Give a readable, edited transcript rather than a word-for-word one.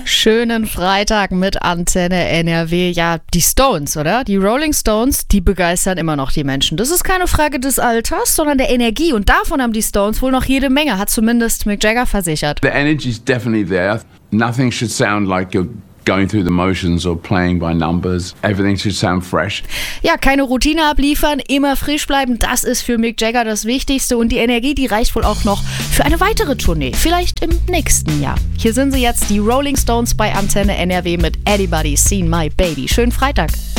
Schönen Freitag mit Antenne NRW. Ja, die Stones, oder? Die Rolling Stones, die begeistern immer noch die Menschen. Das ist keine Frage des Alters, sondern der Energie. Und davon haben die Stones wohl noch jede Menge, hat zumindest Mick Jagger versichert. The energy's definitely there. Nothing should sound like you're going through the motions or playing by numbers. Everything should sound fresh. Ja, keine Routine abliefern, immer frisch bleiben, das ist für Mick Jagger das Wichtigste. Und die Energie, die reicht wohl auch noch für eine weitere Tournee, vielleicht im nächsten Jahr. Hier sind sie jetzt, die Rolling Stones bei Antenne NRW mit Anybody Seen My Baby. Schönen Freitag.